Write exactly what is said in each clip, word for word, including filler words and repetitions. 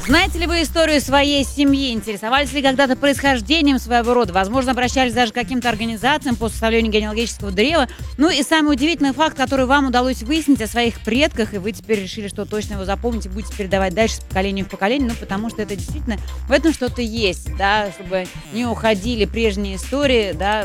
Знаете ли вы историю своей семьи? Интересовались ли когда-то происхождением своего рода? Возможно, обращались даже к каким-то организациям по составлению генеалогического древа. Ну и самый удивительный факт, который вам удалось выяснить о своих предках, и вы теперь решили, что точно его запомните, будете передавать дальше с поколения в поколение, ну потому что это действительно, в этом что-то есть, да, чтобы не уходили прежние истории, да,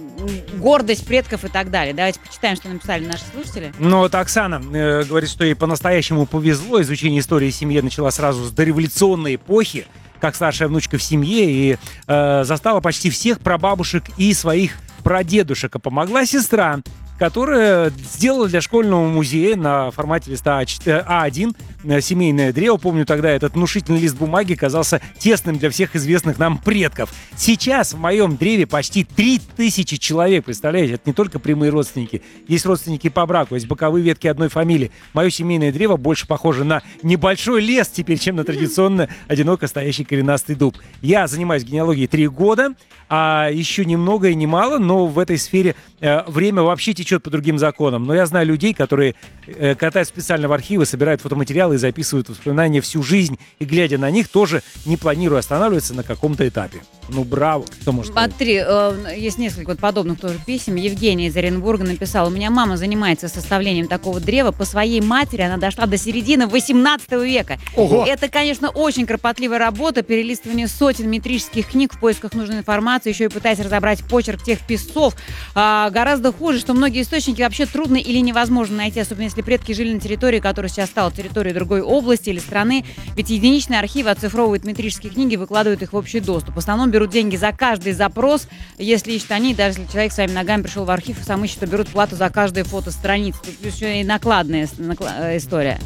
гордость предков и так далее. Давайте почитаем, что написали наши слушатели. Ну вот Оксана э, говорит, что ей по-настоящему повезло. Изучение истории семьи начала сразу с дореволюционной эпохи, как старшая внучка в семье, и э, застала почти всех прабабушек и своих прадедушек. А помогла сестра, которая сделала для школьного музея на формате листа а один семейное древо. Помню, тогда этот внушительный лист бумаги казался тесным для всех известных нам предков. Сейчас в моем древе почти три тысячи человек. Представляете, это не только прямые родственники. Есть родственники по браку, есть боковые ветки одной фамилии. Мое семейное древо больше похоже на небольшой лес теперь, чем на традиционно одиноко стоящий коренастый дуб. Я занимаюсь генеалогией три года, а еще ни много и ни мало, но в этой сфере э, время вообще течет по другим законам. Но я знаю людей, которые э, катают специально в архивы, собирают фотоматериалы и записывают воспоминания всю жизнь. И, глядя на них, тоже не планирую останавливаться на каком-то этапе. Ну, браво. Кто может Смотри, э, есть несколько вот подобных тоже писем. Евгения из Оренбурга написала: у меня мама занимается составлением такого древа. По своей матери она дошла до середины восемнадцатого века. Ого! Это, конечно, очень кропотливая работа. Перелистывание сотен метрических книг в поисках нужной информации, еще и пытаясь разобрать почерк тех писцов. А, гораздо хуже, что многие источники вообще трудно или невозможно найти, особенно если предки жили на территории, которая сейчас стала территорией другой области или страны. Ведь единичные архивы оцифровывают метрические книги, выкладывают их в общий доступ. В основном берут деньги за каждый запрос, если ищут они, даже если человек своими ногами пришел в архив и сам ищет, то берут плату за каждую фотостраницу. Тут еще и накладная история.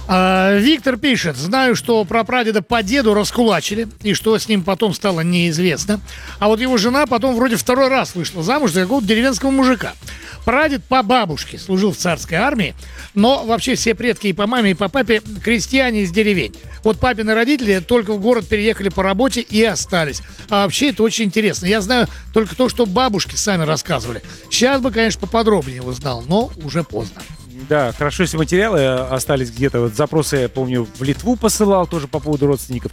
А, Виктор пишет: знаю, что про прадеда по деду раскулачили, и что с ним потом стало неизвестно. А вот его жена потом вроде второй раз вышла замуж за какого-то деревенского мужика. Прадед по бабушке служил в царской армии, но вообще все предки и по маме, и по папе крестьяне из деревень. Вот папины родители только в город переехали по работе и остались. А вообще это очень интересно. Я знаю только то, что бабушки сами рассказывали. Сейчас бы, конечно, поподробнее узнал, но уже поздно. Да, хорошо, если материалы остались где-то. Вот запросы, я помню, в Литву посылал тоже по поводу родственников.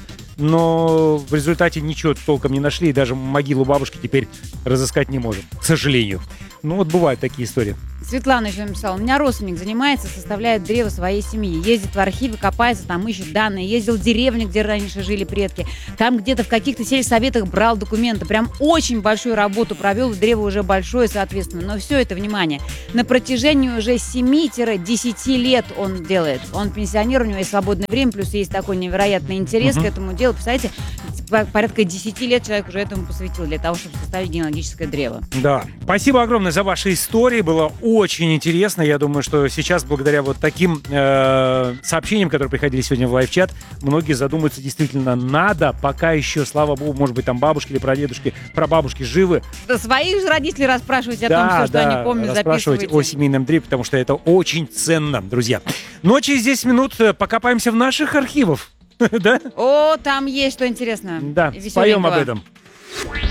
Но в результате ничего толком не нашли. И даже могилу бабушки теперь разыскать не можем, к сожалению. Ну вот бывают такие истории. Светлана еще написала: у меня родственник занимается, составляет древо своей семьи. Ездит в архивы, копается, там ищет данные. Ездил в деревню, где раньше жили предки. Там где-то в каких-то сельсоветах брал документы. Прям очень большую работу провел. Древо уже большое, соответственно. Но все это, внимание, на протяжении уже семи-десяти лет он делает. Он пенсионер, у него есть свободное время, плюс есть такой невероятный интерес uh-huh. к этому делу. Представляете, порядка десяти лет человек уже этому посвятил для того, чтобы составить генеалогическое древо. Да. Спасибо огромное за ваши истории. Было очень интересно. Я думаю, что сейчас, благодаря вот таким э, сообщениям, которые приходили сегодня в лайв-чат, многие задумаются, действительно, надо, пока еще, слава богу, может быть, там бабушки или прадедушки, прабабушки живы. Да своих же родителей расспрашивать о да, том, все, что да, они помнят, расспрашивать записывайте. о семейном древе, потому что это очень ценно, друзья. Но через десять минут покопаемся в наших архивах. Да? О, там есть что интересно. Да, споем об этом.